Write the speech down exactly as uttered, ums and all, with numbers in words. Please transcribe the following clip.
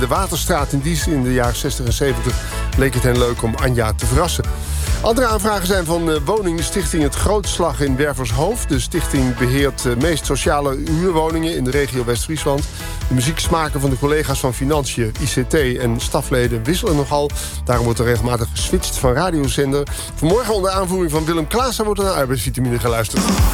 de Waterstraat in Diest in de jaren zestig en zeventig... leek het hen leuk om Anja te verrassen. Andere aanvragen zijn van uh, woningstichting Het Grootslag in Wervershoofd. De stichting beheert de uh, meest sociale huurwoningen in de regio West-Friesland. De muzieksmaken van de collega's van Financiën, I C T en stafleden wisselen nogal. Daarom wordt er regelmatig geswitcht van radiozender. Vanmorgen onder aanvoering van Willem Klaassen wordt er naar arbeidsvitamine geluisterd.